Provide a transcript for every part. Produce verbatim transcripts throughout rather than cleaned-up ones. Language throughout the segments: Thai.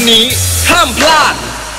วันนี้ห้ามพลาด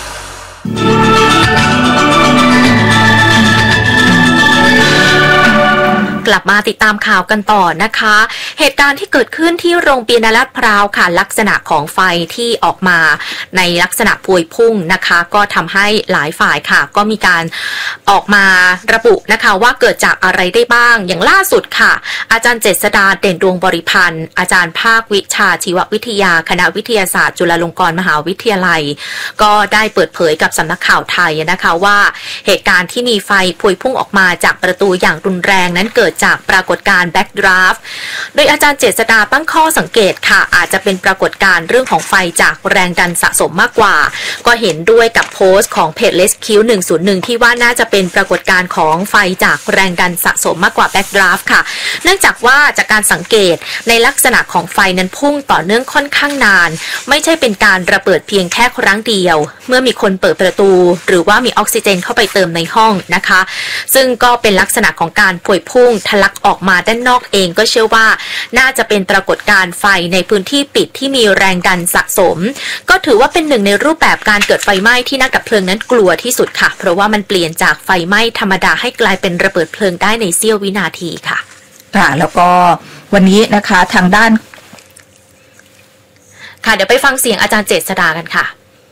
กลับมาติดตามข่าวกันต่อนะคะเหตุการณ์ที่เกิดขึ้นที่โรงเบียร์ลาดพร้าวค่ะลักษณะของไฟที่ออกมาในลักษณะพวยพุ่งนะคะก็ทำให้หลายฝ่ายค่ะก็มีการออกมาระบุนะคะว่าเกิดจากอะไรได้บ้างอย่างล่าสุดค่ะอาจารย์เจษฎาเด่นดวงบริพันธ์อาจารย์ภาควิชาชีววิทยาคณะวิทยาศาสตร์จุฬาลงกรณ์มหาวิทยาลัยก็ได้เปิดเผยกับสำนักข่าวไทยนะคะว่าเหตุการณ์ที่มีไฟพวยพุ่งออกมาจากประตูอย่างรุนแรงนั้นเกิดจากปรากฏการณ์แบ็กดราฟต์โดยอาจารย์เจษฎาตั้งข้อสังเกตค่ะอาจจะเป็นปรากฏการณ์เรื่องของไฟจากแรงดันสะสมมากกว่าก็เห็นด้วยกับโพสต์ของเพจ Rescue หนึ่งศูนย์หนึ่งที่ว่าน่าจะเป็นปรากฏการณ์ของไฟจากแรงดันสะสมมากกว่าแบ็กดราฟต์ค่ะเนื่องจากว่าจากการสังเกตในลักษณะของไฟนั้นพุ่งต่อเนื่องค่อนข้างนานไม่ใช่เป็นการระเบิดเพียงแค่ครั้งเดียวเมื่อมีคนเปิดประตูหรือว่ามีออกซิเจนเข้าไปเติมในห้องนะคะซึ่งก็เป็นลักษณะของการพวยพุ่งทะลักออกมาด้านนอกเองก็เชื่อว่าน่าจะเป็นปรากฏการณ์ไฟในพื้นที่ปิดที่มีแรงดันสะสมก็ถือว่าเป็นหนึ่งในรูปแบบการเกิดไฟไหม้ที่นักดับเพลิงนั้นกลัวที่สุดค่ะเพราะว่ามันเปลี่ยนจากไฟไหม้ธรรมดาให้กลายเป็นระเบิดเพลิงได้ในเสี้ยววินาทีค่ะค่ะแล้วก็วันนี้นะคะทางด้านค่ะเดี๋ยวไปฟังเสียงอาจารย์เจษฎากันค่ะ